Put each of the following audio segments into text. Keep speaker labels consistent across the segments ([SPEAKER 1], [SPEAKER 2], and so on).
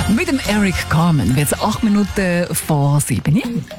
[SPEAKER 1] Mit dem Eric Carmen wird es 8 Minuten vor 7.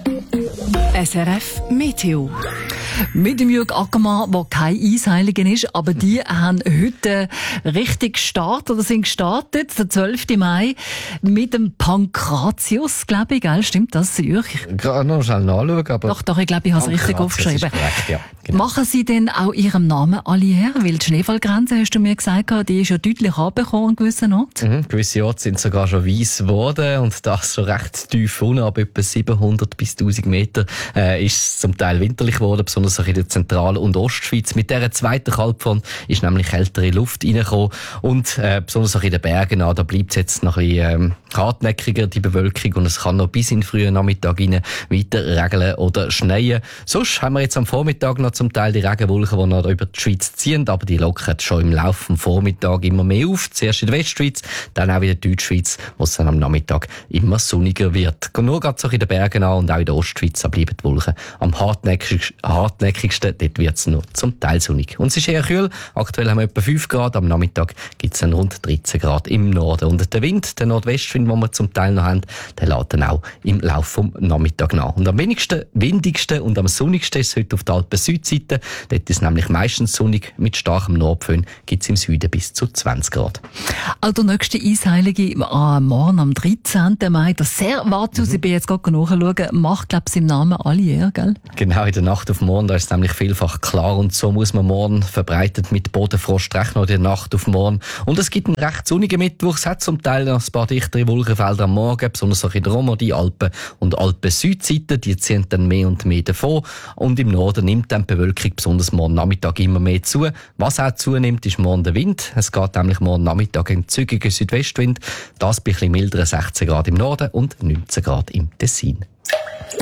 [SPEAKER 2] SRF Meteo.
[SPEAKER 1] Mit dem Jürg Ackermann, der kein Eisheiliger ist, aber die haben heute richtig gestartet oder sind gestartet, der 12. Mai, mit dem Pankratius, glaube ich, gell? Stimmt das, Jürg?
[SPEAKER 3] Ich kann noch schnell nachschauen, aber...
[SPEAKER 1] Doch, ich glaube, ich habe es richtig aufgeschrieben.
[SPEAKER 3] Korrekt, ja, genau.
[SPEAKER 1] Machen Sie denn auch Ihrem Namen alle her? Weil die Schneefallgrenze, hast du mir gesagt, die ist ja deutlich runtergekommen an gewissen Orten.
[SPEAKER 3] Gewisse Orte sind sogar schon weiss geworden und das schon recht tief unten, ab etwa 700 bis 1000 Meter ist es zum Teil winterlich geworden, besonders auch in der Zentral- und Ostschweiz. Mit dieser zweiten Kaltfront ist nämlich kältere Luft reingekommen und besonders auch in den Bergen, da bleibt es jetzt noch ein bisschen hartnäckiger, die Bewölkung, und es kann noch bis in den frühen Nachmittag rein weiter regeln oder schneien. Sonst haben wir jetzt am Vormittag noch zum Teil die Regenwolken, die noch über die Schweiz ziehen, aber die lockern schon im Laufe des Vormittags immer mehr auf. Zuerst in der Westschweiz, dann auch in der Deutschschweiz, wo es dann am Nachmittag immer sonniger wird. Nur gerade so in den Bergen an und auch in der Ostschweiz bleiben die Wolken am hartnäckigsten. Dort wird es nur zum Teil sonnig. Und es ist eher kühl. Aktuell haben wir etwa 5 Grad. Am Nachmittag gibt es dann rund 13 Grad im Norden. Und der Wind, der Nordwestwind, den wir zum Teil noch haben, der lässt dann auch im Laufe des Nachmittags nach. Und am wenigsten, windigsten und am sonnigsten ist es heute auf der Alpen-Südseite. Dort ist es nämlich meistens sonnig. Mit starkem Nordföhn gibt es im Süden bis zu 20 Grad.
[SPEAKER 1] Also der nächste Eisheilige morgen am 13. Mai, das sehr erwartet aus, ich bin jetzt gerade nachschauen, macht, glaube ich, im Namen alle her, gell?
[SPEAKER 3] Genau, in der Nacht auf morgen, da ist es nämlich vielfach klar, und so muss man morgen verbreitet mit Bodenfrost rechnen, in der Nacht auf morgen. Und es gibt einen recht sonnigen Mittwoch, es hat zum Teil noch ein paar dichtere Wolkenfelder am Morgen, besonders auch in der Romandie, Alpen und Alpen-Südseite, die ziehen dann mehr und mehr davon, und im Norden nimmt dann die Bewölkung besonders morgen Nachmittag immer mehr zu. Was auch zunimmt, ist morgen der Wind. Es geht nämlich morgen Nachmittag ein zügiger Südwestwind, das bei ein bisschen milderen 16 Grad im Norden und 19 Grad im Tessin.